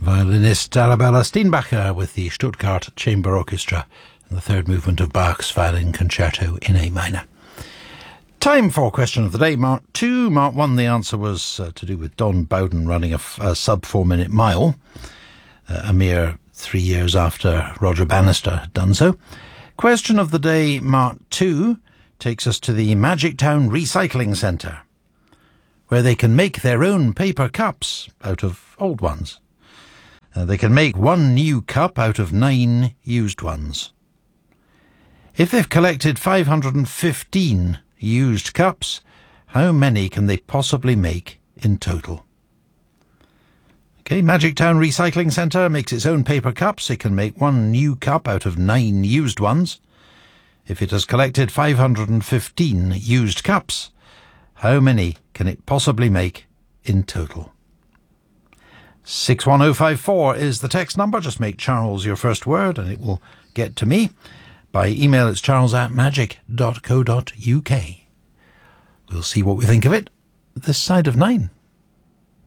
Violinist Arabella Steenbacher with the Stuttgart Chamber Orchestra and the third movement of Bach's Violin Concerto in A minor. Time for question of the day, Mark 2. Mark 1, the answer was to do with Don Bowden running a sub 4 minute mile, a mere 3 years after Roger Bannister had done so. Question of the day, Mark 2, takes us to the Magic Town Recycling Centre, where they can make their own paper cups out of old ones. They can make one new cup out of 9 used ones. If they've collected 515 used cups, how many can they possibly make in total? Okay, Magic Town Recycling Centre makes its own paper cups. It can make one new cup out of 9 used ones. If it has collected 515 used cups, how many can it possibly make in total? 61054 is the text number. Just make Charles your first word and it will get to me. By email, it's charles@magic.co.uk. We'll see what we think of it this side of 9.